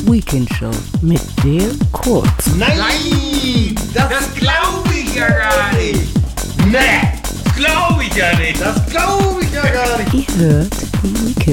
Weekend Show mit der Kurz. Nein, das glaube ich ja gar nicht. Nee, glaube ich ja nicht. Das glaube ich ja gar nicht. Ihr hört die Weekend